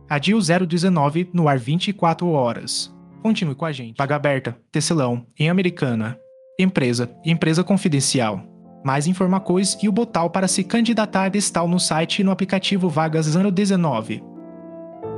Adil 019 no ar 24 horas. Continue com a gente. Vaga aberta, Tecelão, em Americana. Empresa confidencial. Mais informações e o botão para se candidatar está no site e no aplicativo Vagas 019.